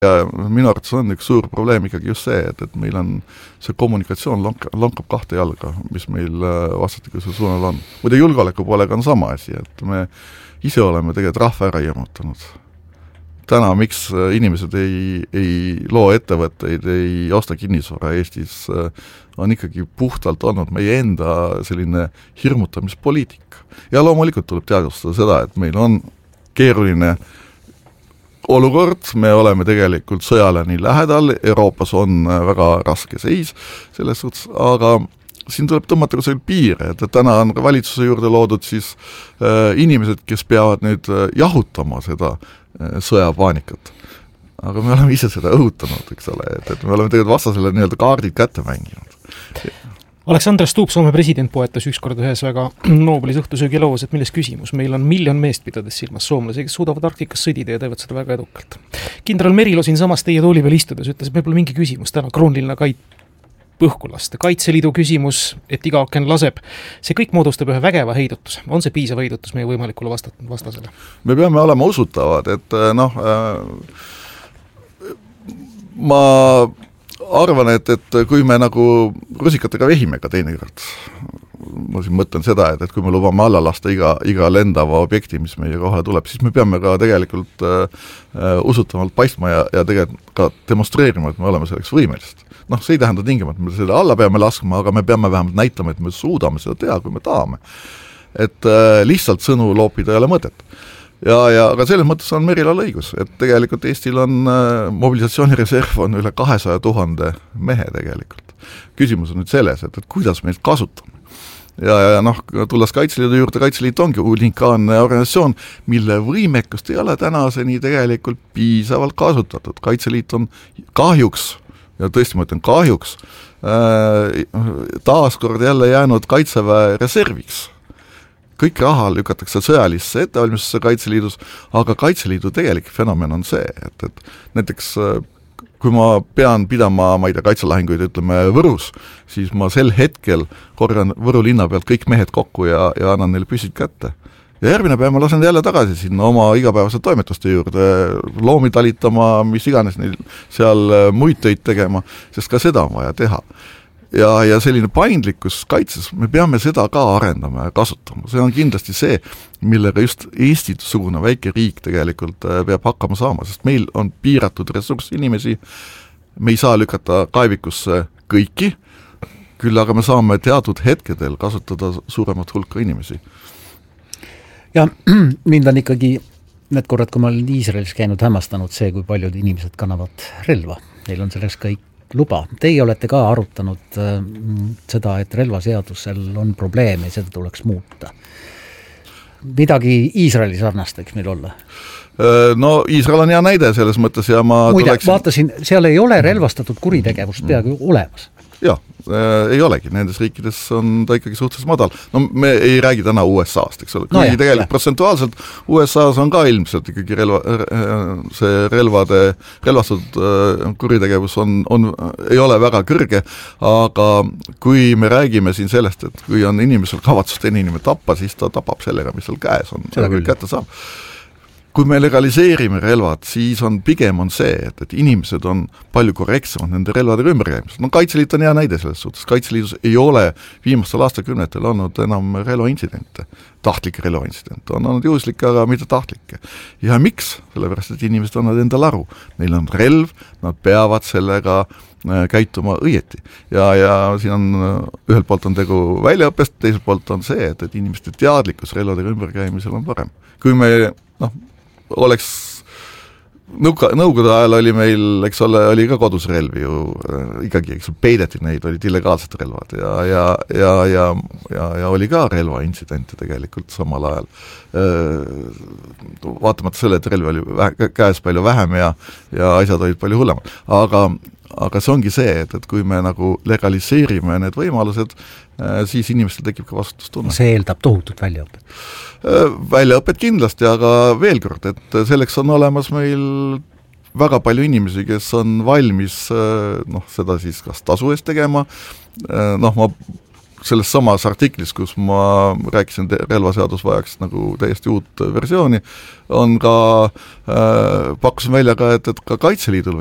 Ja minu arvates on üks suur probleem ikkagi just see, et meil on see kommunikatsioon lonkab kahte jalga, mis meil vastatikuse suunal on. Muide julgeoleku poolega on sama asi, et me ise oleme tegelikult rahva ära hirmutanud. Täna, miks inimesed ei loo ettevõtteid, ei osta kinnisvara Eestis, on ikkagi puhtalt olnud meie enda selline hirmutamispoliitika. Ja loomulikult tuleb teadvustada seda, et meil on keeruline olukord, me oleme tegelikult sõjale nii lähedal, Euroopas on väga raske seis selles suhtes, aga siin tuleb tõmmata ka selle piire, et täna on valitsuse juurde loodud siis inimesed, kes peavad nüüd jahutama seda sõjapaanikat. Aga me oleme ise seda õhutanud, eks ole, et me oleme tegelikult vastasele nii-öelda kaardid kätte mänginud. Aleksandr Stubb, Soome president, poetas ükskord ühes väga Nobeli õhtusöögi loos, et milles küsimus. Meil on 1 miljon meest pidades silmas soomlasi, kes suudavad Arktikas sõdida ja teevad seda väga edukalt. Kindral Merilo siin samas teie tooli peal istudes ütles, et meil pole mingi küsimus täna krooniline õhku lasta. Kaitseliidu küsimus, et iga aken laseb, see kõik moodustab ühe vägeva heidutuse. On see piisav heidutus meie võimalikule vastasele? Me peame olema usutavad, et ma arvan, et kui me nagu rusikatega vehime ka teinekord, ma siin mõtlen seda, et kui me lubame alla lasta iga lendava objekti, mis meie kohale tuleb, siis me peame ka tegelikult usutavalt paistma ja tegelikult ka demonstreerima, et me oleme selleks võimelised. See ei tähenda tingimata, et me seda alla peame laskma, aga me peame vähemalt näitama, et me suudame seda teha, kui me tahame. Et lihtsalt sõnu loopida ei ole mõtet. Aga selles mõttes on Merilal õigus, et tegelikult Eestil on mobilisatsioonireserv on üle 200 000 mehe tegelikult. Küsimus on nüüd selles, et kuidas me neid kasutame. Ja tulles Kaitseliidu juurde, Kaitseliit ongi unikaalne organisatsioon, mille võimekust ei ole tänaseni tegelikult piisavalt kasutatud. Kaitseliit on kahjuks, ja tõesti ma ütlen kahjuks, taaskord jälle jäänud Kaitseväe reserviks. Kõik raha lükatakse sõjalisse ettevalmistusse Kaitseliidus, aga Kaitseliidu tegelik fenomen on see, et näiteks kui ma pean pidama, ma ei tea, kaitselahinguid, ütleme Võrus, siis ma sel hetkel korjan Võru linna pealt kõik mehed kokku ja annan neile püsid kätte. Ja järgmine päev ma lasen jälle tagasi sinna oma igapäevase toimetuste juurde, loomi talitama, mis iganes neil seal muid töid tegema, sest ka seda on vaja teha. Ja selline paindlikkus kaitses, me peame seda ka arendama ja kasutama. See on kindlasti see, millega just Eesti-sugune väike riik tegelikult peab hakkama saama, sest meil on piiratud ressurss inimesi, me ei saa lükata kaevikusse kõiki, küll aga me saame teatud hetkedel kasutada suuremat hulka inimesi. Ja mind on ikkagi need korrad, kui ma olen Iisraelis käinud, hämmastanud see, kui paljud inimesed kannavad relva. Neil on selleks kõik luba. Teie olete ka arutanud seda, et relvaseadusel on probleeme ja seda tuleks muuta. Midagi Iisraeli sarnasteks meil olla? Iisrael on hea näide selles mõttes ja ma vaatasin, seal ei ole relvastatud kuritegevust peaaegu olemas. Jah, ei olegi, nendes riikides on ta ikkagi suhteliselt madal. Me ei räägi täna USA-st, eks ole. Kuigi tegelikult protsentuaalselt USA-s on ka ilmselt ikkagi relvastatud kuritegevus ei ole väga kõrge, aga kui me räägime siin sellest, et kui on inimesel kavatsus teine inimene tappa, siis ta tapab sellega, mis seal käes on, kätte saab. Kui me legaliseerime relvad, siis pigem on see, et inimesed on palju korrektsemad nende relvadega ümberkäimised. Kaitseliit on hea näide selles suhtes. Kaitseliidus ei ole viimastel aastakümnetel olnud enam relvaintsidente. Tahtlikke relvaintsidente. On olnud juhuslikke, aga mitte tahtlikke. Ja miks? Sellepärast, et inimesed on nad endal aru. Neil on relv, nad peavad sellega käituma õieti. Ja siin on, ühelt poolt on tegu väljaõppest, teiselt poolt on see, et inimeste teadlikkus relvadega ümberkäimisel on parem. Kui me, oleks nõukogude ajal oli meil, eks ole, oli ka kodus relvi ju ikkagi, eks peideti neid, olid illegaalsed relvad ja oli ka relvaintsidente tegelikult samal ajal. Vaatamata selle, et relvi oli käes palju vähem ja asjad olid palju hullemad. Aga see ongi see, et kui me nagu legaliseerime need võimalused, siis inimestel tekib ka vastutustunne. See eeldab tohutut väljaõpet. Väljaõpet kindlasti, aga veel kord, et selleks on olemas meil väga palju inimesi, kes on valmis seda siis kas tasu eest tegema. Ma selles samas artiklis, kus ma rääkisin, relvaseadus vajaks nagu täiesti uut versiooni, on ka, pakkusin välja ka, et ka Kaitseliidul